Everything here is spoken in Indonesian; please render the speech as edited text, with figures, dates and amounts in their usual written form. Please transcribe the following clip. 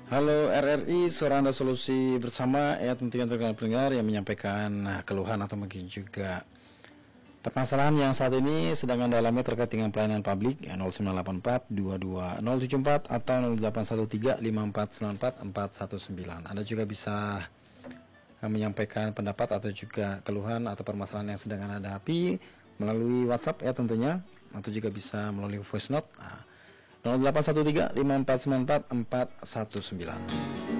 Halo RRI, suara Anda solusi bersama ya, tentunya untuk pendengar yang menyampaikan keluhan atau mungkin juga permasalahan yang saat ini sedang Anda alami terkait dengan pelayanan publik 0984 22074 atau 0813 5494 419. Anda juga bisa menyampaikan pendapat atau juga keluhan atau permasalahan yang sedang Anda hadapi melalui WhatsApp ya tentunya, atau juga bisa melalui voice note 0813 5494 419.